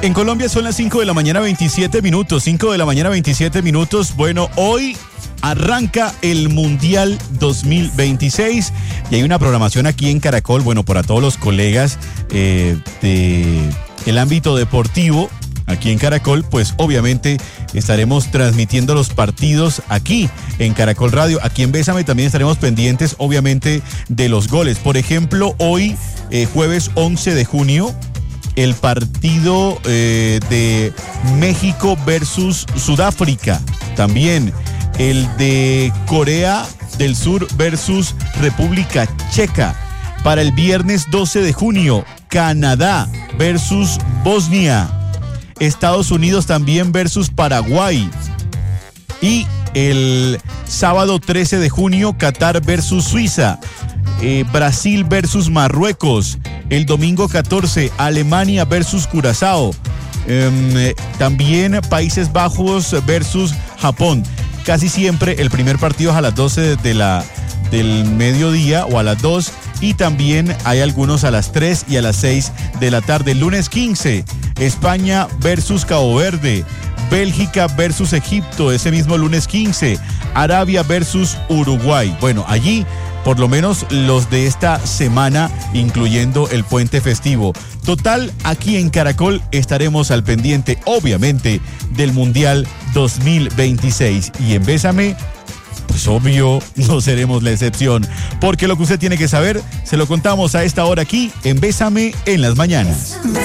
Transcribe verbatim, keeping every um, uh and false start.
En Colombia son las cinco de la mañana, veintisiete minutos. cinco de la mañana, veintisiete minutos. Bueno, hoy arranca el Mundial dos mil veintiséis y hay una programación aquí en Caracol, bueno, para todos los colegas eh, del ámbito deportivo. Aquí en Caracol, pues obviamente estaremos transmitiendo los partidos aquí en Caracol Radio. Aquí en Bésame también estaremos pendientes, obviamente, de los goles. Por ejemplo, hoy, eh, jueves once de junio, el partido eh, de México versus Sudáfrica. También el de Corea del Sur versus República Checa. Para el viernes doce de junio, Canadá versus Bosnia. Estados Unidos también versus Paraguay. Y el sábado trece de junio, Qatar versus Suiza. Eh, Brasil versus Marruecos. El domingo catorce, Alemania versus Curazao. Eh, también Países Bajos versus Japón. Casi siempre el primer partido es a las doce de la, del mediodía o a las dos. Y también hay algunos a las tres y a las seis de la tarde. El lunes quince, España versus Cabo Verde. Bélgica versus Egipto, ese mismo lunes quince. Arabia versus Uruguay. Bueno, allí por lo menos los de esta semana, incluyendo el puente festivo. Total, aquí en Caracol estaremos al pendiente, obviamente, del Mundial dos mil veintiséis. Y en Bésame, pues obvio, no seremos la excepción, porque lo que usted tiene que saber, se lo contamos a esta hora aquí en Bésame en las mañanas.